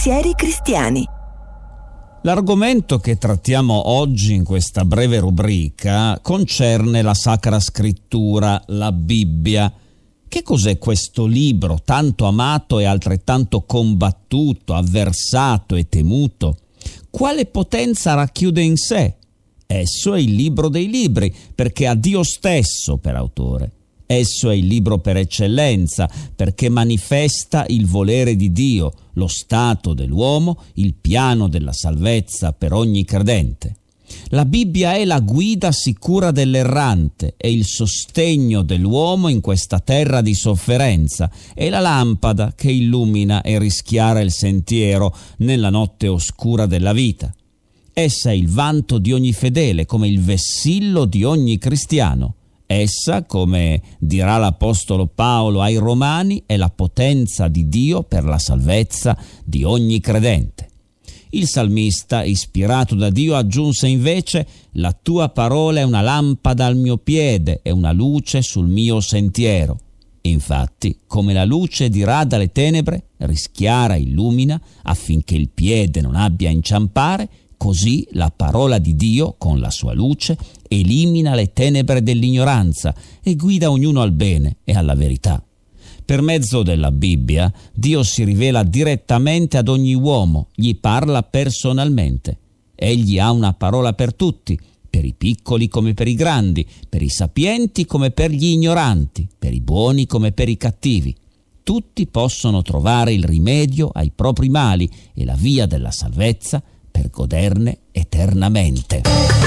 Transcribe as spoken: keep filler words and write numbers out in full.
Pensieri cristiani. L'argomento che trattiamo oggi in questa breve rubrica concerne la Sacra Scrittura, la Bibbia. Che cos'è questo libro tanto amato e altrettanto combattuto, avversato e temuto? Quale potenza racchiude in sé? Esso è il libro dei libri, perché ha Dio stesso per autore. Esso è il libro per eccellenza, perché manifesta il volere di Dio, lo stato dell'uomo, il piano della salvezza per ogni credente. La Bibbia è la guida sicura dell'errante, è il sostegno dell'uomo in questa terra di sofferenza, è la lampada che illumina e rischiara il sentiero nella notte oscura della vita. Essa è il vanto di ogni fedele, come il vessillo di ogni cristiano. Essa, come dirà l'Apostolo Paolo ai Romani, è la potenza di Dio per la salvezza di ogni credente. Il salmista, ispirato da Dio, aggiunse invece: «La tua parola è una lampada al mio piede e una luce sul mio sentiero». Infatti, come la luce dirada alle tenebre, rischiara e illumina affinché il piede non abbia a inciampare, così la parola di Dio, con la sua luce, elimina le tenebre dell'ignoranza e guida ognuno al bene e alla verità. Per mezzo della Bibbia, Dio si rivela direttamente ad ogni uomo, gli parla personalmente. Egli ha una parola per tutti, per i piccoli come per i grandi, per i sapienti come per gli ignoranti, per i buoni come per i cattivi. Tutti possono trovare il rimedio ai propri mali e la via della salvezza per goderne eternamente.